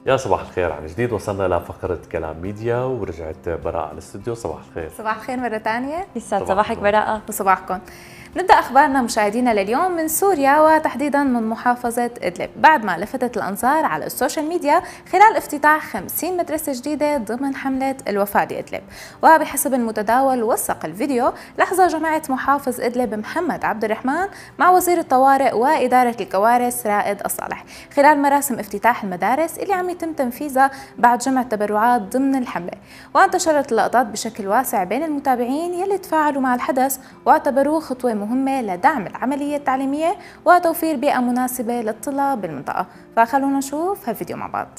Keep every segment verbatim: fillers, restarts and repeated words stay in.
يا صباح الخير عن جديد. وصلنا لفقرة كلام ميديا ورجعت براءة على الاستوديو. صباح الخير. صباح الخير مرة ثانية. يسعد صباحك براءة. وصباحكم. نبدأ أخبارنا مشاهدينا لليوم من سوريا وتحديدا من محافظة إدلب، بعد ما لفتت الأنظار على السوشيال ميديا خلال افتتاح خمسين مدرسة جديدة ضمن حملة الوفاة لإدلب. وبحسب المتداول وثق الفيديو لحظة جماعة محافظ إدلب محمد عبد الرحمن مع وزير الطوارئ وإدارة الكوارث رائد الصالح خلال مراسم افتتاح المدارس اللي عم يتم تنفيذها بعد جمع تبرعات ضمن الحملة. وانتشرت اللقطات بشكل واسع بين المتابعين يلي تفاعلوا مع الحدث واعتبروه خطوة مهمة لدعم العملية التعليمية وتوفير بيئة مناسبة للطلاب بالمنطقة. فخلونا نشوف هالفيديو مع بعض.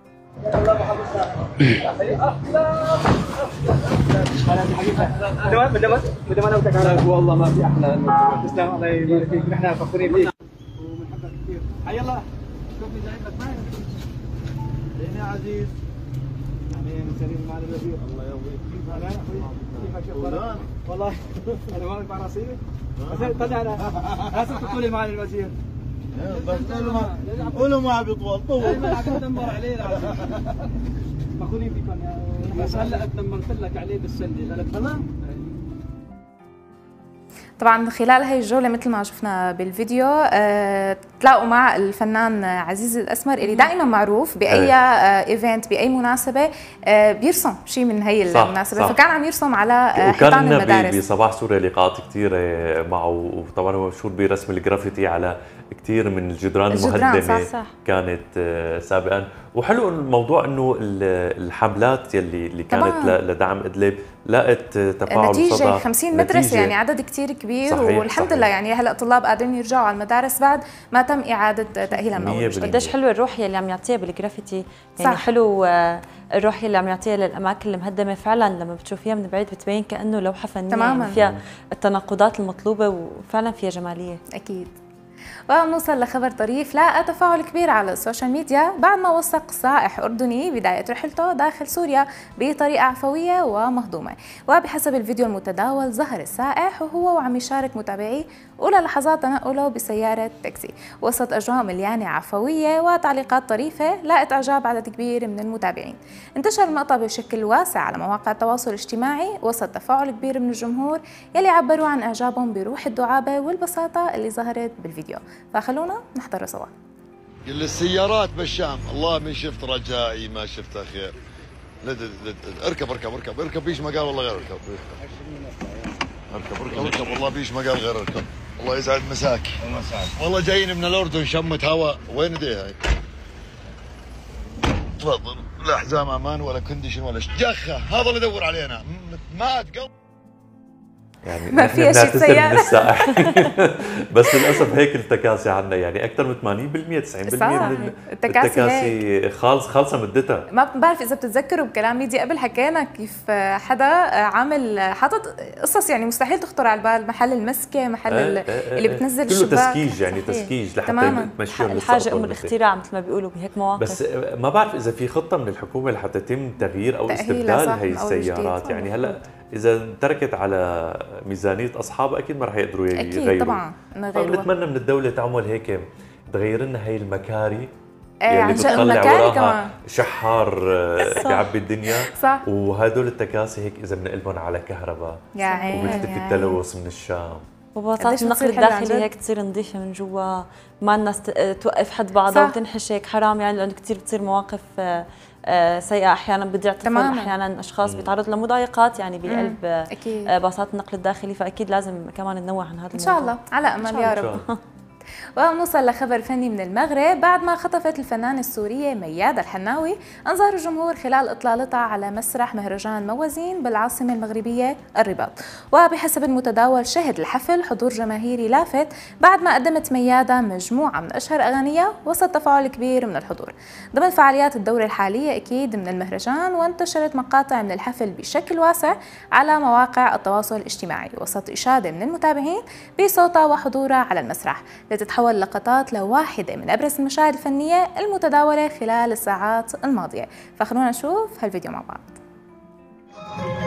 والله ما في احلى. تسلم الله يبارك فيك، نحن فخورين فيك وبنحبك كثير. حي الله شوفي جايب لك معي يا عزيز. امين سليم معنا الوزير. الله يقويك. انا كيفك شغلك؟ والله انا ما مع راسي بس طلع انا لازم تقولي معي الوزير. بس قولوا ما بيطول طول. ايمن عم تدمر عليه العزيز. فخورين فيكم يا بس هلا دمرت لك عليه بالسله لك تمام. طبعا خلال هي الجولة مثل ما شفنا بالفيديو أه تلاقوا مع الفنان عزيز الأسمر اللي دائما معروف بأي أه ايفنت بأي مناسبة أه بيرسم شيء من هي المناسبة. صح. فكان عم يرسم على أه حيطان المدارس. وكان بصباح سوريا لقاءات كثيرة معه، وطبعا هو مشهور برسم الجرافيتي على كثير من الجدران المهدمة. صح صح. كانت أه سابقا. وحلو الموضوع انه الحملات يلي اللي كانت طبعاً لدعم ادلب لقت تفاعل نتيجة صدى. خمسين مدرسة يعني عدد كثير كبير. صحيح والحمد صحيح. لله يعني هلا الطلاب قادرين يرجعوا على المدارس بعد ما تم إعادة تأهيلها من أول وجديد. قديش حلوة الروح يلي عم يعطيها بالجرافيتي، يعني صح. حلو الروح يلي عم يعطيها للأماكن المهدمة. فعلا لما بتشوفيها من بعيد بتبين كأنه لوحة فنية تماما. يعني فيها التناقضات المطلوبة وفعلا فيها جمالية أكيد. ونوصل لخبر طريف لاقى تفاعل كبير على السوشيال ميديا بعد ما وثق سائح أردني بداية رحلته داخل سوريا بطريقة عفوية ومهضومة. وبحسب الفيديو المتداول ظهر السائح وهو وعم يشارك متابعيه أولى لحظات تنقله بسيارة تاكسي وسط أجواء مليانة عفوية وتعليقات طريفة لاقت إعجاب عدد كبير من المتابعين. انتشر المقطع بشكل واسع على مواقع التواصل الاجتماعي وسط تفاعل كبير من الجمهور يلي عبروا عن إعجابهم بروح الدعابة والبساطة اللي ظهرت بالفيديو. فخلونا نحضر سوا. كل السيارات بالشام. الله من شفت رجائي ما شفته خير. لد لد اركب اركب اركب اركب بيش مقال والله غير اركب اركب اركب اركب والله بيش مقال غير اركب. الله يسعد مساك. والله جايين من الاردن شمة هواء. وين دي هاي؟ تفضل. لا حزام امان ولا كونديشن ولا جخه. هذا اللي يدور علينا. مات قلب يعني ما فيها شيء سيارة من السائحين. بس للاسف هيك التكاسي عنا، يعني اكثر من ثمانين بالمئة تسعين بالمئة من التكاسي, التكاسي خالص خالصه مدتها. ما بعرف اذا بتتذكروا بكلام ميديا قبل حكينا كيف حدا عامل حاطط قصص يعني مستحيل تخطر على البال، محل المسكه، محل اه اه اللي بتنزل كله الشباك. تسكيج يعني تسكيج لحتى تمشيهم الحاجه ام الاختراع مثل ما بيقولوا بهيك مواقف. بس ما بعرف اذا في خطه من الحكومه لحتى يتم تغيير او استبدال هي السيارات. يعني هلا إذا تركت على ميزانية أصحابها أكيد ما رح يقدروا يغيروا. أكيد طبعاً. فبنتمنى من الدولة تعمل هيك، تغير لنا هي المكاري ايه اللي بتطلع وراها شحار بيعبي الدنيا. صح. وهدول التكاسي هيك إذا بنقلبهم على كهرباء وبيختفي التلوث من الشام. وبساطة النقل الداخلي هيك تصير نظيفة من جوا، ما الناس توقف حد بعضها وتنحش هيك حرام. يعني لأنه كثير بتصير مواقف سيئة أحيانا، بضيع طفل، أحيانا أشخاص بيتعرضوا لمضايقات يعني بقلب باصات النقل الداخلي. فأكيد لازم كمان ننوه عن هذا الموضوع إن شاء الله على أمل يا رب. ونوصل لخبر فني من المغرب بعد ما خطفت الفنانة السورية ميادة الحناوي أنظار الجمهور خلال إطلالتها على مسرح مهرجان موازين بالعاصمة المغربية الرباط. وبحسب المتداول شهد الحفل حضور جماهيري لافت بعد ما قدمت ميادة مجموعة من أشهر أغانيها وسط تفاعل كبير من الحضور ضمن فعاليات الدورة الحالية أكيد من المهرجان. وانتشرت مقاطع من الحفل بشكل واسع على مواقع التواصل الاجتماعي وسط إشادة من المتابعين بصوتها وحضورها على المسرح، لتتحول لقطات لواحدة من أبرز المشاهد الفنية المتداولة خلال الساعات الماضية. فخلونا نشوف هالفيديو مع بعض.